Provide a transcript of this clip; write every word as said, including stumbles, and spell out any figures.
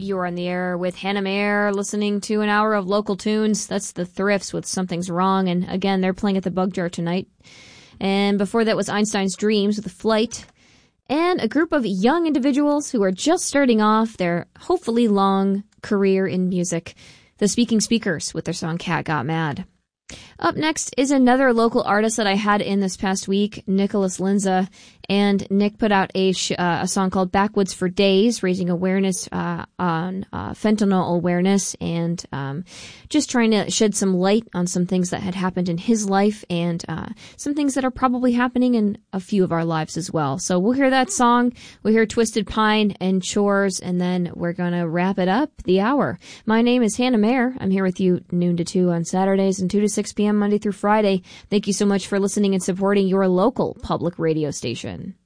You're on the air with Hannah Mayer, listening to an hour of local tunes. That's the Thrifts with Something's Wrong. And again, they're playing at the Bug Jar tonight. And before that was Einstein's Dreams with a Flight. And a group of young individuals who are just starting off their hopefully long career in music. The Speaking Speakers with their song Cat Got Mad. Up next is another local artist that I had in this past week, Nicholas Linza. And Nick put out a sh- uh, a song called Backwoods for Days, raising awareness uh, on uh, fentanyl awareness and um, just trying to shed some light on some things that had happened in his life and uh, some things that are probably happening in a few of our lives as well. So we'll hear that song, we'll hear Twisted Pine and Chores, and then we're going to wrap it up the hour. My name is Hannah Mayer. I'm here with you noon to two on Saturdays and two to six p.m. Monday through Friday. Thank you so much for listening and supporting your local public radio station.